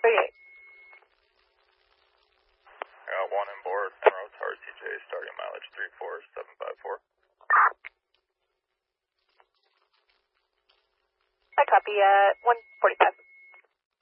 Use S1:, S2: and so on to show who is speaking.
S1: 38.
S2: One on board, Routes RCJ, starting mileage 34754.
S1: I copy, 145.